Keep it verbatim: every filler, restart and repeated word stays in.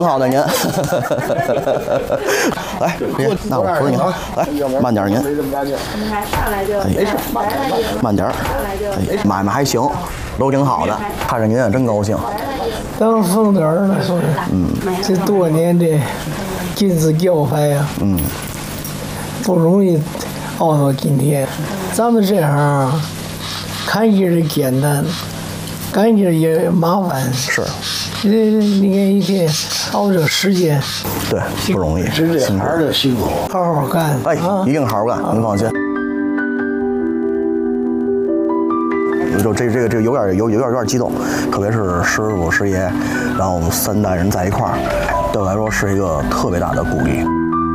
挺好的您。来，别，那我扶着您，来，慢点您。哎，慢点儿。哎，买卖还行，都挺好的，看着您也真高兴。 当风点儿了，说是，嗯，这多年的金字教派呀，嗯，不容易熬到今天。咱们这行看起来简单，干起来也麻烦。 是。 这你看一天熬这时间， 对，不容易， 是这行的辛苦， 好好干。 哎，一定好好干，您放心。就这这个这个有点有有点有点激动，特别是师傅师爷，然后我们三代人在一块儿，对我来说是一个特别大的鼓励。